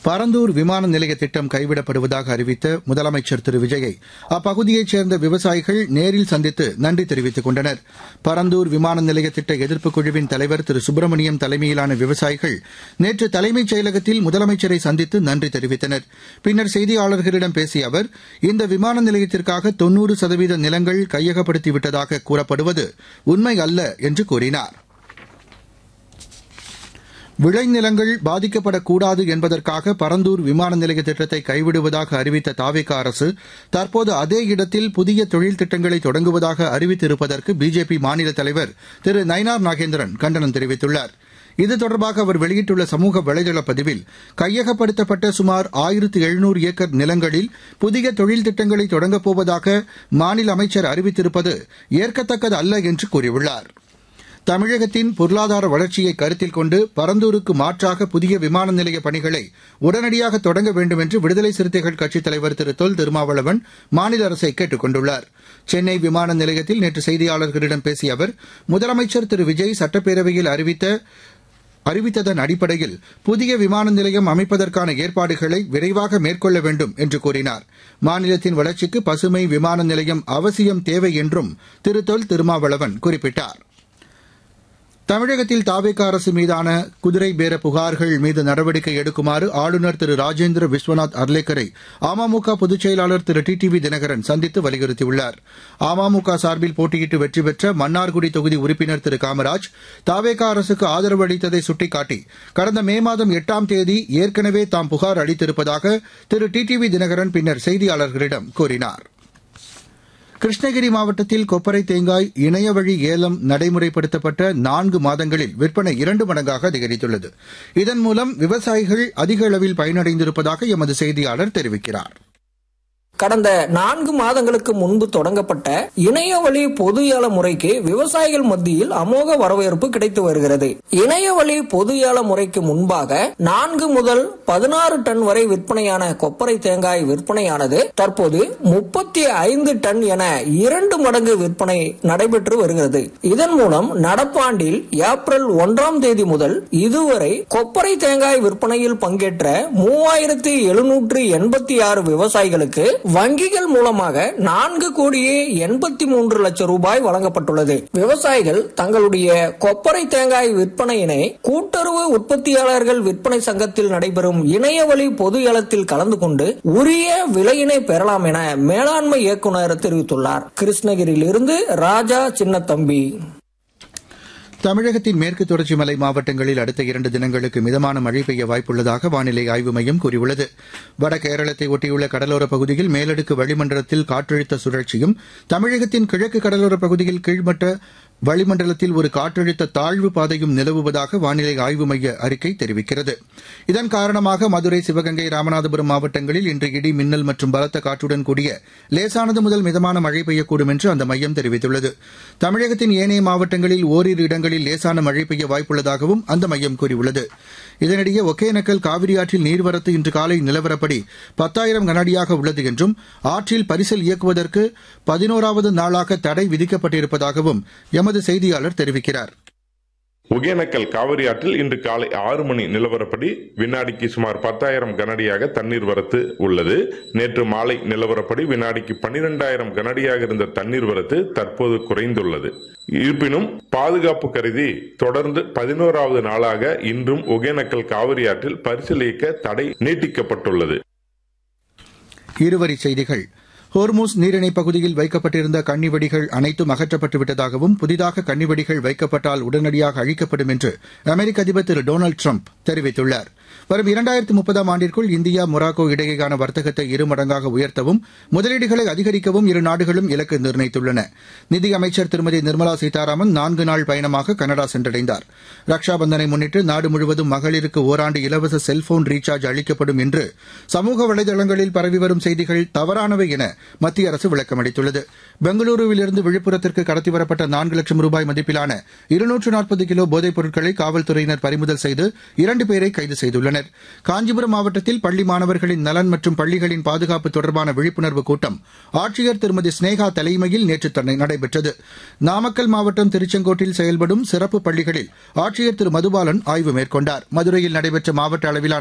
பரந்தூர் விமான நிலைய திட்டம் கைவிடப்படுவதாக அறிவித்த முதலமைச்சர் திரு விஜயை அப்பகுதியைச் சேர்ந்த விவசாயிகள் நேரில் சந்தித்து நன்றி தெரிவித்துக் கொண்டனர். பரந்தூர் விமான நிலைய திட்ட எதிர்ப்புக் குழுவின் தலைவர் திரு சுப்பிரமணியம் தலைமையிலான விவசாயிகள் நேற்று தலைமைச் செயலகத்தில் முதலமைச்சரை சந்தித்து நன்றி தெரிவித்தனர். பின்னர் செய்தியாளர்களிடம் பேசிய அவர், இந்த விமான நிலையத்திற்காக 90% நிலங்கள் கையகப்படுத்திவிட்டதாக கூறப்படுவது உண்மை அல்ல என்று கூறினார். விளைநிலங்கள் பாதிக்கப்படக்கூடாது என்பதற்காக பரந்தூர் விமான நிலைய திட்டத்தை கைவிடுவதாக அறிவித்த தாவேக அரசு தற்போது அதே இடத்தில் புதிய தொழில் திட்டங்களை தொடங்குவதாக அறிவித்திருப்பதற்கு பிஜேபி மாநில தலைவர் திரு நயினார் நாகேந்திரன் கண்டனம் தெரிவித்துள்ளார். இது தொடர்பாக அவர் வெளியிட்டுள்ள சமூக வலைதள பதிவில், கையகப்படுத்தப்பட்ட சுமார் 1700 ஏக்கர் நிலங்களில் புதிய தொழில் திட்டங்களை தொடங்கப் போவதாக மாநில அமைச்சர் அறிவித்திருப்பது ஏற்கத்தக்கது அல்ல என்று கூறியுள்ளார். தமிழகத்தின் பொருளாதார வளர்ச்சியை கருத்தில் கொண்டு பரந்தூருக்கு மாற்றாக புதிய விமான நிலைய பணிகளை உடனடியாக தொடங்க வேண்டும் என்று விடுதலை சிறுத்தைகள் கட்சித் தலைவர் திரு தொல் திருமாவளவன் மாநில அரசை கேட்டுக் கொண்டுள்ளார். சென்னை விமான நிலையத்தில் நேற்று செய்தியாளர்களிடம் பேசிய அவர், முதலமைச்சர் திரு விஜய் சட்டப்பேரவையில் அறிவித்ததன் அடிப்படையில் புதிய விமான நிலையம் அமைப்பதற்கான ஏற்பாடுகளை விரைவாக மேற்கொள்ள வேண்டும் என்று கூறினார். மாநிலத்தின் வளர்ச்சிக்கு பசுமை விமான நிலையம் அவசியம் தேவை என்றும் திரு தொல் திருமாவளவன் குறிப்பிட்டார். தமிழகத்தில் தாவேக அரசு மீதான குதிரை பேர புகார்கள் மீது நடவடிக்கை எடுக்குமாறு ஆளுநர் திரு ராஜேந்திர விஸ்வநாத் அர்லேக்கரை அமமுக பொதுச் செயலாளர் திரு டிடிவி தினகரன் சந்தித்து வலியுறுத்தியுள்ளார். அமமுக சார்பில் போட்டியிட்டு வெற்றி பெற்ற மன்னார்குடி தொகுதி உறுப்பினர் திரு காமராஜ் தாவேக அரசுக்கு ஆதரவு அளித்ததை சுட்டிக்காட்டி, கடந்த மே மாதம் 8ஆம் தேதி ஏற்கனவே தாம் புகார் அளித்திருப்பதாக திரு டிடிவி தினகரன் பின்னர் செய்தியாளர்களிடம் கூறினார். கிருஷ்ணகிரி மாவட்டத்தில் கொப்பரை தேங்காய் இணையவழி ஏலம் நடைமுறைப்படுத்தப்பட்ட 4 மாதங்களில் விற்பனை 2 மடங்காக அதிகரித்துள்ளது. இதன் மூலம் விவசாயிகள் அதிக அளவில் பயனடைந்திருப்பதாக எமது செய்தியாளர் தெரிவிக்கிறார். கடந்த 4 மாதங்களுக்கு முன்பு தொடங்கப்பட்ட இணையவழி பொது ஏல முறைக்கு விவசாயிகள் மத்தியில் அமோக வரவேற்பு கிடைத்து வருகிறது. இணையவழி பொது ஏல முறைக்கு முன்பாக 4 முதல் 16 டன் வரை விற்பனையான கொப்பரை தேங்காய் விற்பனையானது தற்போது 35 டன் என 2 மடங்கு விற்பனை நடைபெற்று வருகிறது. இதன் மூலம் நடப்பாண்டில் ஏப்ரல் 1ஆம் தேதி முதல் இதுவரை கொப்பரை தேங்காய் விற்பனையில் பங்கேற்ற 3786 விவசாயிகளுக்கு வங்கிகள் மூலமாக 4,83,00,000 ரூபாய் வழங்கப்பட்டுள்ளது. விவசாயிகள் தங்களுடைய கொப்பரை தேங்காய் விற்பனையினை கூட்டுறவு உற்பத்தியாளர்கள் விற்பனை சங்கத்தில் நடைபெறும் இணையவழி பொது ஏலத்தில் கலந்து கொண்டு உரிய விலையினை பெறலாம் என மேலாண்மை இயக்குநர் தெரிவித்துள்ளார். கிருஷ்ணகிரியிலிருந்து ராஜா சின்னத்தம்பி. தமிழகத்தின் மேற்கு தொடர்ச்சி மலை மாவட்டங்களில் அடுத்த 2 தினங்களுக்கு மிதமான மழை பெய்ய வாய்ப்புள்ளதாக வானிலை ஆய்வு மையம் கூறியுள்ளது. வட கேரளத்தை ஒட்டியுள்ள கடலோரப் பகுதியில் மேலடுக்கு வளிமண்டலத்தில் காற்றழுத்த சுழற்சியும், தமிழகத்தின் கிழக்கு கடலோரப் பகுதியில் கீழ்மட்ட வளிமண்டலத்தில் ஒரு காற்றழுத்த தாழ்வு பாதையும் நிலவுவதாக வானிலை ஆய்வு மைய அறிக்கை தெரிவிக்கிறது. இதன் காரணமாக மதுரை, சிவகங்கை, ராமநாதபுரம் மாவட்டங்களில் இன்று இடி, மின்னல் மற்றும் பலத்த காற்றுடன் கூடிய லேசானது முதல் மிதமான மழை பெய்யக்கூடும் என்று அந்த மையம் தெரிவித்துள்ளது. தமிழகத்தின் ஏனைய மாவட்டங்களில் ஓரிரு இடங்களில் லேசான மழை பெய்ய வாய்ப்புள்ளதாகவும் அந்த மையம் கூறியுள்ளது. இதனிடையே ஒகேனக்கல் காவிரி ஆற்றில் நீர்வரத்து இன்று காலை நிலவரப்படி 10,000 கனஅடியாக உள்ளது என்றும் ஆற்றில் பரிசல் இயக்குவதற்கு 11வது நாளாக தடை விதிக்கப்பட்டிருப்பதாகவும் எமது செய்தியாளர் தெரிவிக்கிறார். ஒகேனக்கல் காவிரி ஆற்றில் இன்று காலை 6 மணி நிலவரப்படி வினாடிக்கு சுமார் 10,000 கனஅடியாக தண்ணீர் வரத்து உள்ளது. நேற்று மாலை நிலவரப்படி வினாடிக்கு 12,000 கனஅடியாக இருந்த தண்ணீர் வரத்து தற்போது குறைந்துள்ளது. இருப்பினும் பாதுகாப்பு கருதி தொடர்ந்து 11வது நாளாக இன்றும் ஒகேனக்கல் காவிரி ஆற்றில் பரிசல் இயக்க தடை நீட்டிக்கப்பட்டுள்ளது. இருவரிச் செய்திகள். ஹோர்மூஸ் நீரிணைப் பகுதியில் வைக்கப்பட்டிருந்த கன்னிவெடிகள் அனைத்தும் அகற்றப்பட்டு விட்டதாகவும் புதிதாக கன்னிவெடிகள் வைக்கப்பட்டால் உடனடியாக அழிக்கப்படும் என்று அமெரிக்க அதிபர் திரு டொனால்டு டிரம்ப் தெரிவித்துள்ளார். வரும் 2030ஆம் ஆண்டிற்குள் இந்தியா, மொராக்கோ இடையேயான வர்த்தகத்தை 2 மடங்காக உயர்த்தவும் முதலீடுகளை அதிகரிக்கவும் இரு நாடுகளும் இலக்கு நிர்ணயித்துள்ளன. நிதியமைச்சர் திருமதி நிர்மலா சீதாராமன் 4 நாள் பயணமாக கனடா சென்றடைந்தார். ரக்ஷா பந்தனை முன்னிட்டு நாடு முழுவதும் மகளிருக்கு ஓராண்டு இலவச செல்போன் ரீசார்ஜ் அளிக்கப்படும் என்று சமூக வலைதளங்களில் பரவி வரும் செய்திகள் தவறானவை என மத்திய அரசு விளக்கம் அளித்துள்ளது. பெங்களூருவிலிருந்து விழுப்புரத்திற்கு கடத்தி வரப்பட்ட 4 லட்சம் ரூபாய் மதிப்பிலான 240 கிலோ போதைப் பொருட்களை காவல்துறையினர் பறிமுதல் செய்து 2 பேரை கைது செய்துள்ளனர். காஞ்சிபுரம் மாவட்டத்தில் பள்ளி மாணவர்களின் நலன் மற்றும் பள்ளிகளின் பாதுகாப்பு தொடர்பான விழிப்புணர்வு கூட்டம் ஆட்சியர் திருமதி ஸ்னேகா தலைமையில் நேற்று நடைபெற்றது. நாமக்கல் மாவட்டம் திருச்செங்கோட்டில் செயல்படும் சிறப்பு பள்ளிகளில் ஆட்சியர் திரு மதுபாலன் ஆய்வு மேற்கொண்டார். மதுரையில் நடைபெற்ற மாவட்ட அளவிலான